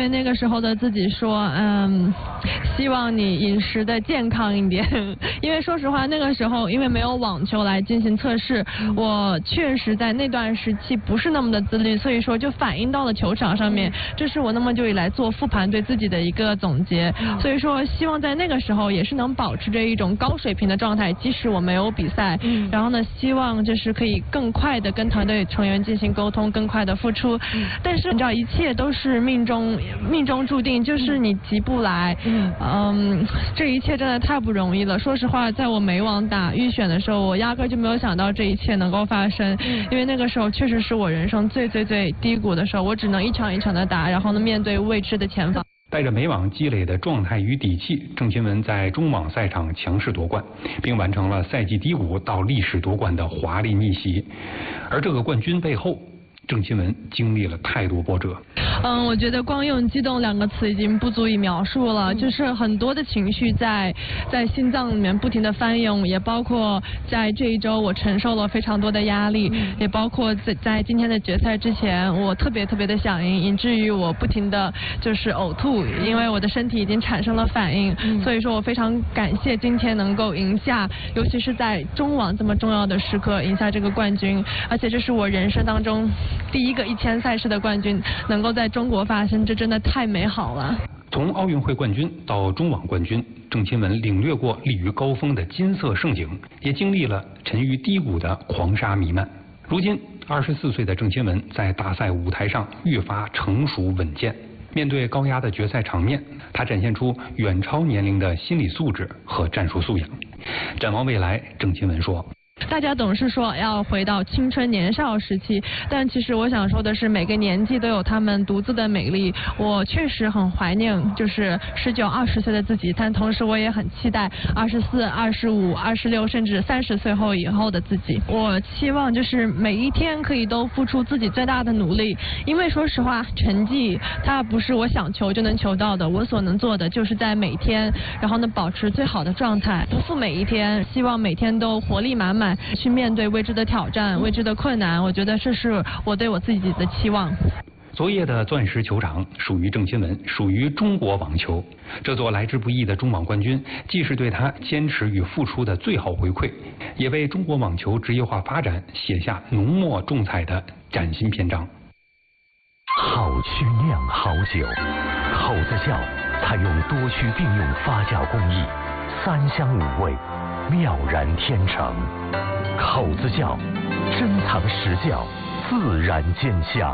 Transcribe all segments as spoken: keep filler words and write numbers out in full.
对那个时候的自己说，嗯，希望你饮食的健康一点，因为说实话那个时候因为没有网球来进行测试，我确实在那段时期不是那么的自律，所以说就反映到了球场上面，这是我那么久以来做复盘对自己的一个总结，所以说希望在那个时候也是能保持着一种高水平的状态，即使我没有比赛，然后呢希望就是可以更快的跟团队成员进行沟通，更快的付出，但是你知道一切都是命中命中注定，就是你急不来，嗯，这一切真的太不容易了。说实话，在我美网打预选的时候，我压根就没有想到这一切能够发生，因为那个时候确实是我人生最最最低谷的时候，我只能一场一场的打，然后呢面对未知的前方。 带着美网积累的状态与底气，郑钦文在中网赛场强势夺冠，并完成了赛季低谷到历史夺冠的华丽逆袭。而这个冠军背后，郑钦文经历了太多波折。 嗯，我觉得光用激动两个词已经不足以描述了，就是很多的情绪在在心脏里面不停的翻涌，也包括在这一周我承受了非常多的压力，也包括在在今天的决赛之前，我特别特别的想赢，以至于我不停的就是呕吐，因为我的身体已经产生了反应。所以说我非常感谢今天能够赢下，尤其是在中网这么重要的时刻赢下这个冠军，而且这是我人生当中第一个一千赛事的冠军，能够在中国发生，这真的太美好了。 从奥运会冠军到中网冠军，郑钦文领略过立于高峰的金色盛景，也经历了沉于低谷的狂沙弥漫。如今，二十四岁的郑钦文在大赛舞台上越发成熟稳健。面对高压的决赛场面，他展现出远超年龄的心理素质和战术素养。展望未来，郑钦文说。 大家总是说要回到青春年少时期，但其实我想说的是，每个年纪都有他们独自的美丽。我确实很怀念就是十九、二十岁的自己，但同时我也很期待二十四、二十五、二十六，甚至三十岁后以后的自己。我期望就是每一天可以都付出自己最大的努力，因为说实话，成绩它不是我想求就能求到的，我所能做的就是在每天，然后呢保持最好的状态，不负每一天，希望每天都活力满满。去面对未知的挑战、未知的困难，我觉得这是我对我自己的期望。 昨夜的钻石球场属于郑钦文，属于中国网球。这座来之不易的中网冠军，既是对他坚持与付出的最好回馈，也为中国网球职业化发展写下浓墨重彩的崭新篇章。 好曲酿好酒，口子窖采用多区并用发酵工艺，三香五味，妙然天成。口子窖，珍藏实窖，自然见香。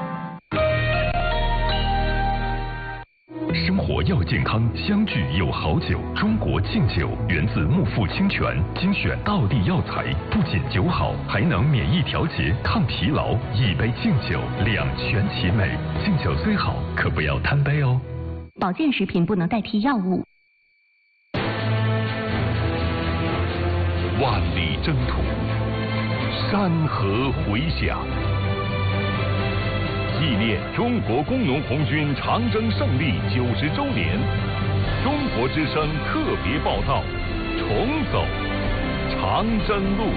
生活要健康，相聚有好酒。中国劲酒源自木富清泉，精选道地药材，不仅酒好，还能免疫调节、抗疲劳。一杯劲酒，两全其美。劲酒虽好，可不要贪杯哦。 保健食品不能代替药物。 万里征途，山河回响，纪念中国工农红军长征胜利九十周年，中国之声特别报道：重走长征路。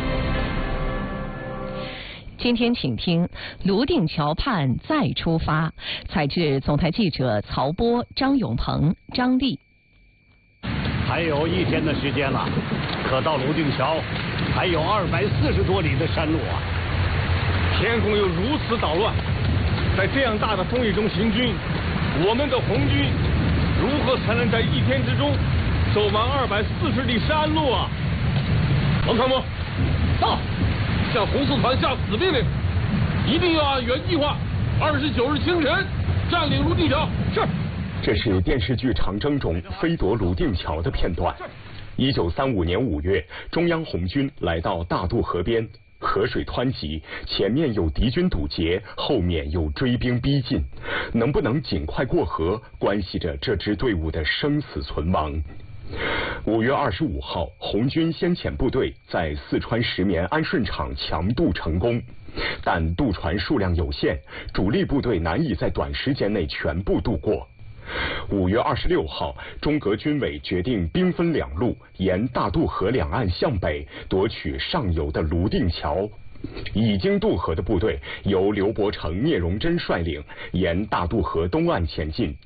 今天请听泸定桥畔再出发，采自总台记者曹波、张永鹏、张丽。 还有一天的时间了，可到泸定桥还有二百四十多里的山路啊！ 天空又如此捣乱，在这样大的风雨中行军，我们的红军如何才能在一天之中走完二百四十里山路啊？王参谋，到！向红四团下死命令，一定要按原计划，二十九日清晨占领泸定桥。是。 这是电视剧《长征》中飞夺泸定桥的片段。一九三五年五月，中央红军来到大渡河边，河水湍急，前面有敌军堵截，后面有追兵逼近，能不能尽快过河，关系着这支队伍的生死存亡。五月二十五号，红军先遣部队在四川石棉安顺场强渡成功，但渡船数量有限，主力部队难以在短时间内全部渡过。五月二十六号，中革军委决定兵分两路，沿大渡河两岸向北夺取上游的泸定桥。已经渡河的部队由刘伯承、聂荣臻率领，沿大渡河东岸前进，